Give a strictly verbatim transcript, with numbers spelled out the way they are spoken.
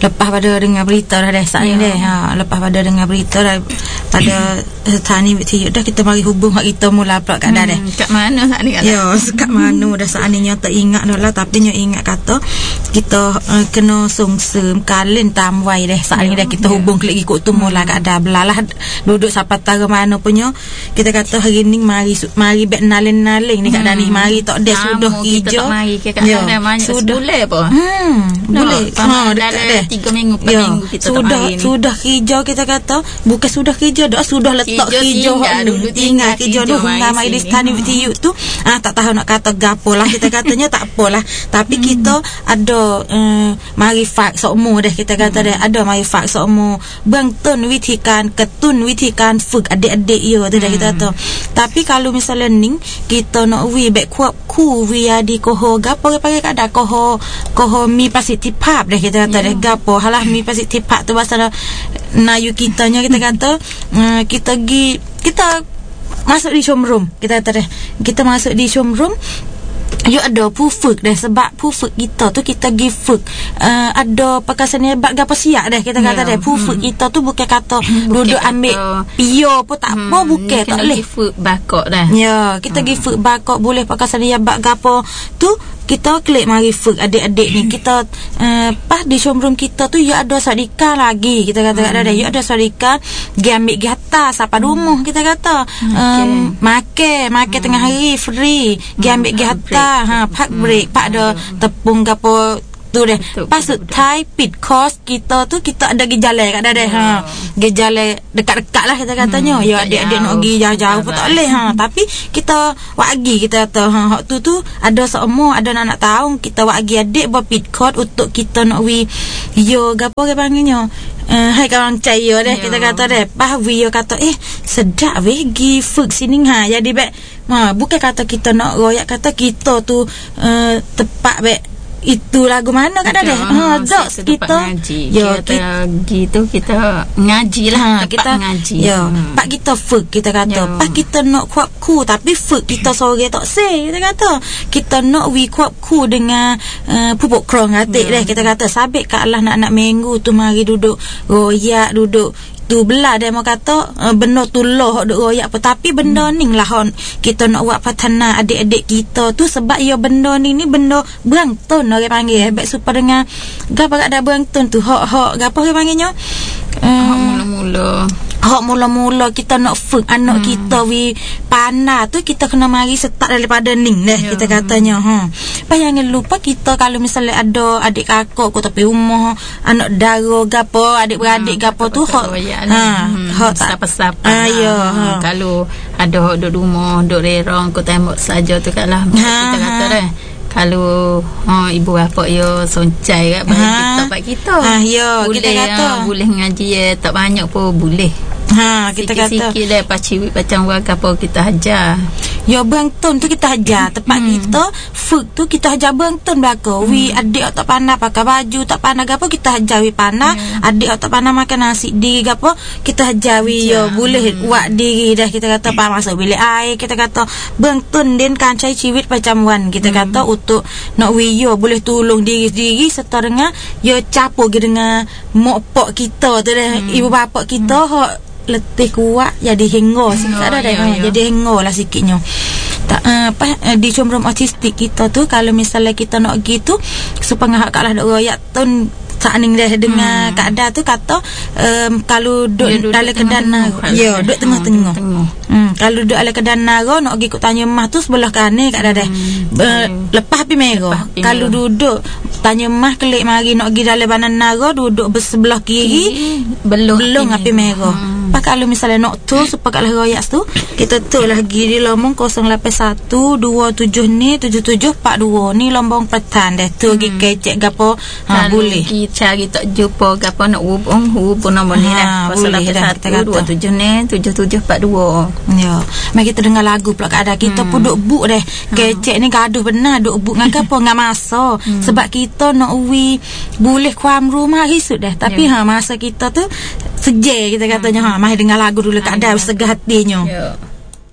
lepas pada dengar berita dah deh saat ni deh. Ha, lepas pada dengar berita dah pada Tani Witiu dah kita mari hubung hak kita mula pula kat dah deh. Hmm, kat mana saat ni kat? Ya, kat mana dah saat ni nyo tak ingat dah lah, tapi nyo ingat kata kita uh, kena sungsem kalen tamwai deh saat ni dah kita yeah. hubung klik ikut tu mula hmm. kat dah belalah duduk sampai tara mana punya kita kata hari ni mari mari bet nalin-nalin ni kat hmm. dah ni mari tak ada sudah hijau. Mari ke kat dah banyak boleh apa? Hmm, boleh. Ha, dalam tiga minggu empat minggu kita sudah, tak mari ni. Sudah hijau kita kata, bukan sudah hijau dah, sudah letak hijau, hijau dulu tinggal hijau dulu nama di Tani Witiu tu. Ah tak tahu nak kata gapo lah kita katanya tak apalah. Tapi hmm. kita ada uh, mari fak sokmo deh kita kata hmm. deh ada mari fak sokmo bang tun witikan ketun witikan fuk adik-adik yo tu dah kita kata. Tapi kalau misalnya ning kita nak wi back kuap ku wi adi koho gapo pakai kada koho koho mi pasti tipap deh kita kata deh gapo halah mi pasti tipap tu bahasa Nayu kitanya kita kata uh, kita gi kita masuk di showroom kita kata deh kita masuk di showroom. You ada pufuk dah sebab pufuk kita tu kita give food uh, ada perkasan hebat gapo siap dah kita kata yeah. dah pufuk hmm. kita tu bukan kata duduk ambil pio pun tak hmm. apa bukan tak boleh give food bakok dah ya kita hmm. give food bakok boleh perkasan hebat gapo tu kita klik mari food adik-adik ni kita uh, pas di showroom kita tu ya ada sadika lagi kita kata hmm. ada ya ada sadika gi ambil gi atas apa rumah kita kata okay. um, make make hmm. tengah hari free gi ambil gi atas ha park break pak ada tepung gapo tu deh pas Thai pit course kita tu kita ada gi jalan kat dah deh ha gi jalan dekat-dekat lah kita katanya hmm, ya adik-adik nak pergi jauh-jauh pun tak boleh ha tapi kita wagi kita kata ha hak tu tu ada seumur ada nak tahu kita wagi adik buat pit course untuk kita nak wi yo gapo ke panggilnya Uh, hai kawan caya deh kita kata deh pas video kata eh sedap weh gi food sini ha jadi baik ha bukan kata kita nak royak kata kita tu uh, tepat baik itu lagu mana kata deh ha jokes kita ya kita gitu kita ngaji lah ha, kita ngaji ya hmm. pak kita food kita kata ya. Pak kita nak kuap ku tapi food kita sore tak say kita kata kita nak wi kuap ku dengan uh, pupuk krong atik ya. Deh kita kata sabik kat Allah nak-nak minggu tu mari duduk royak duduk tu belah dia mau kata uh, benda tu loh duk royak apa tapi benda hmm. ni lah hon kita nak buat patana adik-adik kita tu sebab ya benda ni ni benda berangton orang panggil hebat super dengan gapo ada berangton tu hok-hok gapo orang panggilnya uh, hok mula-mula hok mula-mula kita nak fuk anak hmm. kita wi panah tu kita kena mari start daripada ning deh yeah. kita katanya ha pas jangan lupa kita kalau misalnya ada adik kakak ko tapi rumah anak dara gapo adik-beradik hmm. gapo tu hok ha hok tak siapa-siapa ah ya ha. Kalau ada hok duduk rumah duduk rerong ko tembok saja tu katlah ha, kita kata dah kalau ha, ibu bapa yo soncai kat bagi ha. Kita pak kita ha ya boleh, kita kata ha, boleh ngaji ya, tak banyak pun boleh ha kita kata sikit-sikit dah paciwit macam warga apa kita hajar ya bangton tu kita hajar tempat hmm. kita food tu kita hajar bangton belaka hmm. wi adik tak pandai pakai baju tak pandai gapo kita hajar wi panah hmm. adik tak pandai makan nasi diri gapo kita hajar wi ya boleh hmm. buat diri dah kita kata pas masuk bilik air kita kata bangton den kancai ciwit macam wan kita hmm. kata untuk nak wi yo boleh tolong diri sendiri serta dengan yo capo dengan mak pak kita tu dah hmm. ibu bapa kita hmm. hok letih kuat jadi hengo sikit ada dah ya, ya. Jadi hengo lah sikitnya tak uh, apa uh, di showroom autistik kita tu kalau misalnya kita nak gitu supaya hak kalah dok royak tun saat ni dah dengar hmm. Kak Ada tu kata um, kalau duduk dalam kedan naro ya duduk tengah-tengah hmm. kalau duduk dalam kedan naro nak pergi ikut tanya mah tu sebelah kanan Kak Ada hmm. uh, lepas pi merah kalau duduk tanya mah kelik mari nak pergi dalam banan naro duduk bersebelah kiri belum belum api merah hmm. Pas kalau misalnya nak tu supaya kalau royak tu kita tu lagi di lombong kosong lapan satu dua tujuh ni tujuh tujuh empat dua ni lombong petan dah tu pergi hmm. kecek gapo ha boleh cari tak jumpa gapo nak hubung hubung nombor ni dah kosong lapan satu dua tujuh ni tujuh tujuh empat dua ya mari kita dengar lagu pula ada kita hmm. pun duk buk deh kecek ni gaduh benar duk buk ngak gapo ngak masa hmm. sebab kita nak uwi boleh kuam rumah risut dah tapi yeah. ha masa kita tu seje kita katanya hmm. ha mari dengar lagu dulu Kak Ada segah hatinya. Ya.